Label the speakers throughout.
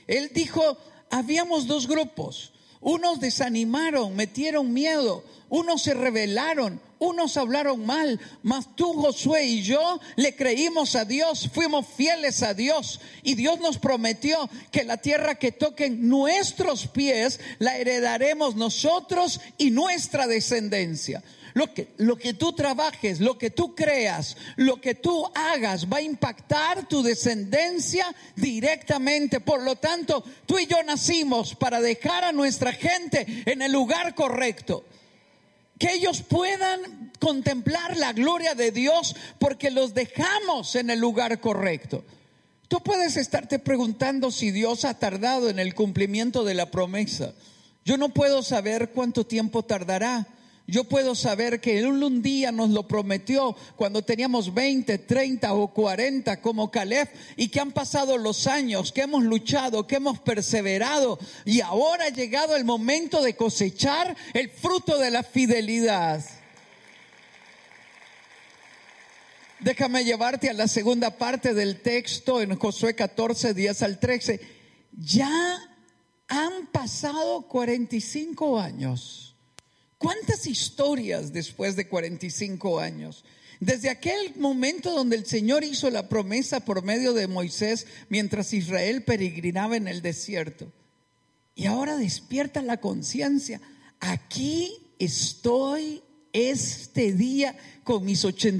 Speaker 1: Él dijo, habíamos dos grupos. Unos desanimaron, metieron miedo, unos se rebelaron, unos hablaron mal, mas tú, Josué, y yo le creímos a Dios, fuimos fieles a Dios, y Dios nos prometió que la tierra que toquen nuestros pies la heredaremos nosotros y nuestra descendencia. Lo que tú trabajes, lo que tú creas, lo que tú hagas va a impactar tu descendencia directamente. Por lo tanto, tú y yo nacimos para dejar a nuestra gente en el lugar correcto. Que ellos puedan contemplar la gloria de Dios porque los dejamos en el lugar correcto. Tú puedes estarte preguntando si Dios ha tardado en el cumplimiento de la promesa. Yo no puedo saber cuánto tiempo tardará. Yo puedo saber que Él un día nos lo prometió cuando teníamos 20, 30 o 40 como Caleb, y que han pasado los años, que hemos luchado, que hemos perseverado, y ahora ha llegado el momento de cosechar el fruto de la fidelidad. Déjame llevarte a la segunda parte del texto en Josué 14, 10 al 13. Ya han pasado 45 años. ¿Cuántas historias después de 45 años? Desde aquel momento donde el Señor hizo la promesa por medio de Moisés mientras Israel peregrinaba en el desierto. Y ahora despierta la conciencia. Aquí estoy este día con mis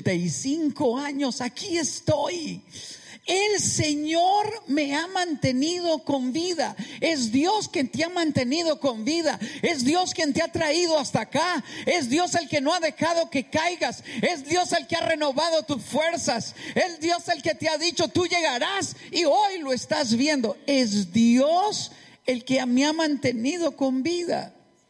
Speaker 1: 85 años. Aquí estoy. El Señor me ha mantenido con vida. Es Dios quien te ha mantenido con vida. Es Dios quien te ha traído hasta acá. Es Dios el que no ha dejado que caigas. Es Dios el que ha renovado tus fuerzas. Es Dios el que te ha dicho, tú llegarás, y hoy lo estás viendo. Es Dios el que me ha mantenido con vida.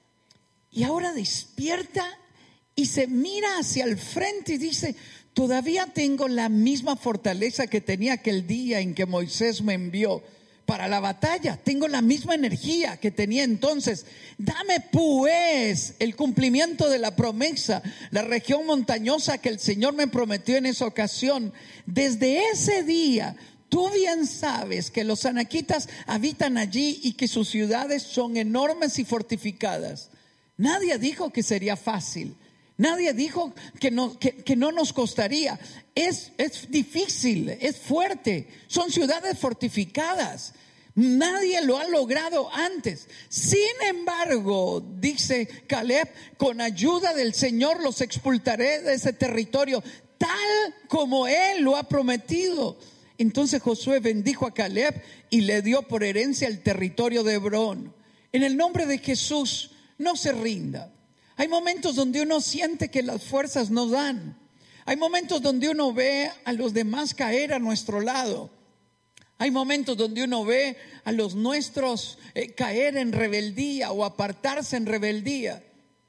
Speaker 1: Y ahora despierta y se mira hacia el frente y dice, todavía tengo la misma fortaleza que tenía aquel día en que Moisés me envió para la batalla. Tengo la misma energía que tenía entonces. Dame pues el cumplimiento de la promesa, la región montañosa que el Señor me prometió en esa ocasión. Desde ese día, tú bien sabes que los anaquitas habitan allí y que sus ciudades son enormes y fortificadas. Nadie dijo que sería fácil. Nadie dijo que no nos costaría. Es difícil, es fuerte. Son ciudades fortificadas. Nadie lo ha logrado antes. Sin embargo, dice Caleb, con ayuda del Señor los expulsaré de ese territorio, tal como Él lo ha prometido. Entonces Josué bendijo a Caleb y le dio por herencia el territorio de Hebrón. En el nombre de Jesús, no se rinda. Hay momentos donde uno siente que las fuerzas no dan. Hay momentos donde uno ve a los demás caer a nuestro lado. Hay momentos donde uno ve a los nuestros caer en rebeldía o apartarse en rebeldía.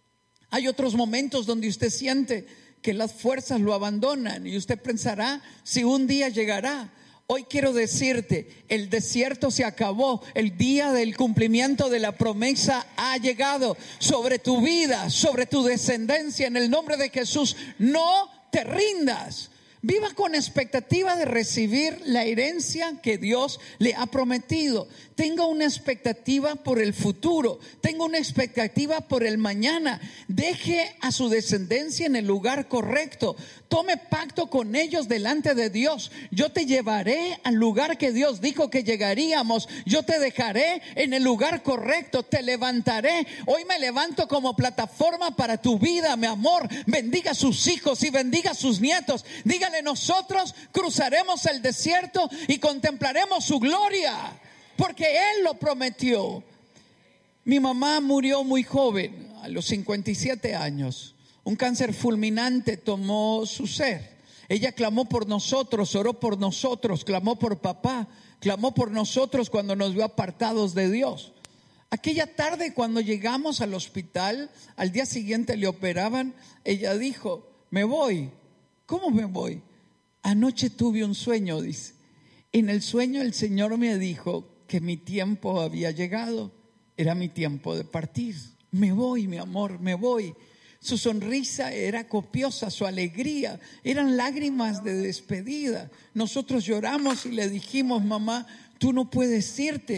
Speaker 1: Hay otros momentos donde usted siente que las fuerzas lo abandonan y usted pensará si un día llegará. Hoy quiero decirte, el desierto se acabó, el día del cumplimiento de la promesa ha llegado sobre tu vida, sobre tu descendencia. En el nombre de Jesús, no te rindas. Viva con expectativa de recibir la herencia que Dios le ha prometido. Tenga una expectativa por el futuro. Tenga una expectativa por el mañana. Deje a su descendencia en el lugar correcto. Tome pacto con ellos delante de Dios. Yo te llevaré al lugar que Dios dijo que llegaríamos. Yo te dejaré en el lugar correcto. Te levantaré. Hoy me levanto como plataforma para tu vida, mi amor. Bendiga a sus hijos y bendiga a sus nietos. Dígale, nosotros cruzaremos el desierto y contemplaremos su gloria, porque Él lo prometió. Mi mamá murió muy joven, a los 57 años. Un cáncer fulminante tomó su ser. Ella clamó por nosotros, oró por nosotros, clamó por papá, clamó por nosotros cuando nos vio apartados de Dios. Aquella tarde, cuando llegamos al hospital, al día siguiente le operaban, ella dijo, me voy. ¿Cómo me voy? Anoche tuve un sueño, dice. En el sueño el Señor me dijo que mi tiempo había llegado. Era mi tiempo de partir. Me voy, mi amor, me voy. Su sonrisa era copiosa, su alegría eran lágrimas de despedida. Nosotros lloramos y le dijimos, mamá, tú no puedes irte.